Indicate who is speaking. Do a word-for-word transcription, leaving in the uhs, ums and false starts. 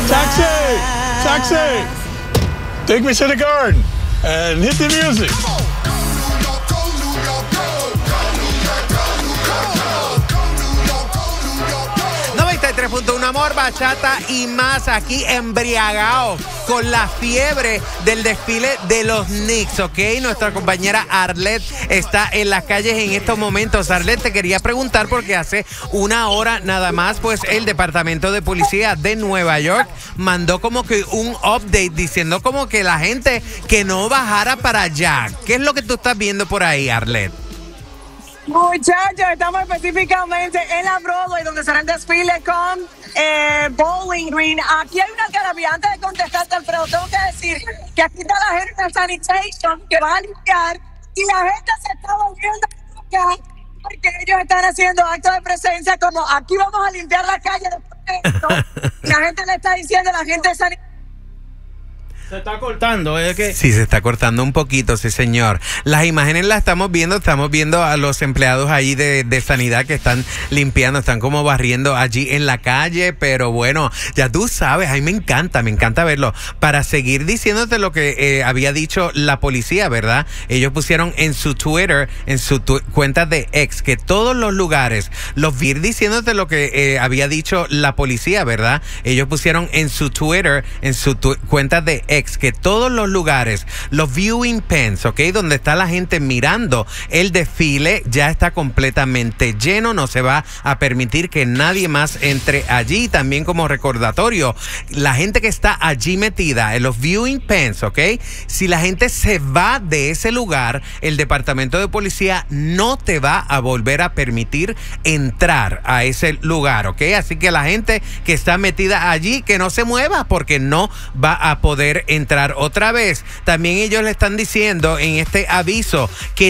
Speaker 1: Taxi! Taxi! Take me to the garden and hit the music.
Speaker 2: noventa y tres punto uno Amor, bachata y más aquí embriagados con la fiebre del desfile de los Knicks, ¿ok? Nuestra compañera Arlette está en las calles en estos momentos. Arlette, te quería preguntar porque hace una hora nada más, pues el Departamento de Policía de Nueva York mandó como que un update diciendo como que la gente que no bajara para allá. ¿Qué es lo que tú estás viendo por ahí, Arlette?
Speaker 3: Muchachos, estamos específicamente en la Broadway, donde será el desfile con eh, Bowling Green. Aquí hay una algarabía. Antes de contestarte, Alfredo, tengo que decir que aquí está la gente de Sanitation que va a limpiar y la gente se está volviendo acá porque ellos están haciendo actos de presencia como aquí vamos a limpiar la calle después de esto. La gente le está diciendo a la gente de Sanitation.
Speaker 4: Se está cortando, es que...
Speaker 2: Sí, se está cortando un poquito, sí, señor. Las imágenes las estamos viendo, estamos viendo a los empleados ahí de, de sanidad que están limpiando, están como barriendo allí en la calle, pero bueno, ya tú sabes, a mí me encanta, me encanta verlo. Para seguir diciéndote lo que eh, había dicho la policía, ¿verdad? Ellos pusieron en su Twitter, en su tu cuenta de X, que todos los lugares, los vi diciéndote lo que eh, había dicho la policía, ¿verdad? Ellos pusieron en su Twitter, en su cuenta de X, que todos los lugares, los viewing pens, ¿ok? Donde está la gente mirando el desfile, ya está completamente lleno, no se va a permitir que nadie más entre allí. También como recordatorio, la gente que está allí metida en los viewing pens, ¿ok? Si la gente se va de ese lugar, el Departamento de Policía no te va a volver a permitir entrar a ese lugar, ¿ok? Así que la gente que está metida allí, que no se mueva porque no va a poder entrar otra vez. También ellos le están diciendo en este aviso que